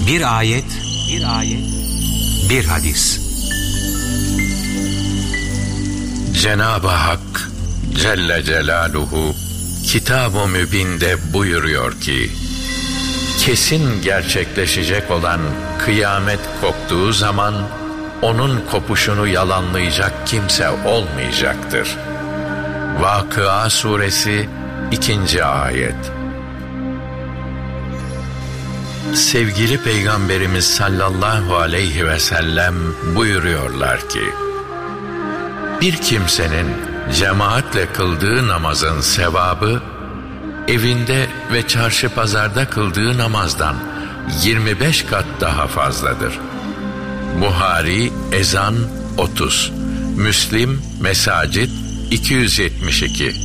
Bir ayet, bir hadis. Cenab-ı Hak Celle Celaluhu Kitab-ı Mübin'de buyuruyor ki, kesin gerçekleşecek olan kıyamet koptuğu zaman onun kopuşunu yalanlayacak kimse olmayacaktır. Vakıa Suresi 2. ayet. Sevgili Peygamberimiz sallallahu aleyhi ve sellem buyuruyorlar ki, bir kimsenin cemaatle kıldığı namazın sevabı, evinde ve çarşı pazarda kıldığı namazdan 25 kat daha fazladır. Buhari Ezan 30, Müslim Mesacit 272.